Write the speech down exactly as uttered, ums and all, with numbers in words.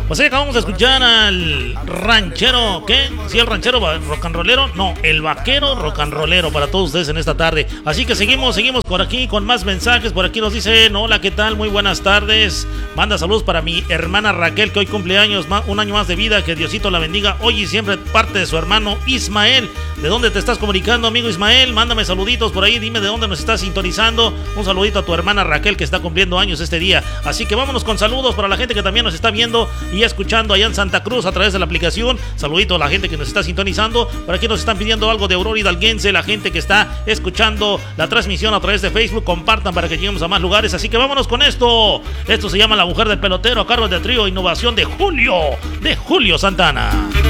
Pues ahí acabamos de escuchar al ranchero, ¿qué? ¿Sí, el ranchero rock and rollero? No, el vaquero rock and rollero para todos ustedes en esta tarde. Así que seguimos, seguimos por aquí con más mensajes. Por aquí nos dicen, hola, ¿qué tal? Muy buenas tardes. Manda saludos para mi hermana Raquel, que hoy cumple años, un año más de vida. Que Diosito la bendiga hoy y siempre, parte de su hermano Ismael. ¿De dónde te estás comunicando, amigo Ismael? Mándame saluditos por ahí, dime de dónde nos estás sintonizando. Un saludito a tu hermana Raquel, que está cumpliendo años este día. Así que vámonos con saludos para la gente que también nos está viendo y escuchando allá en Santa Cruz a través de la aplicación. Saludito a la gente que nos está sintonizando. Por aquí nos están pidiendo algo de Aurora Hidalguense, la gente que está escuchando la transmisión a través de Facebook. Compartan para que lleguemos a más lugares. Así que vámonos con esto. Esto se llama La Mujer del Pelotero, a cargo del trío Innovación de Julio, de Julio Santana.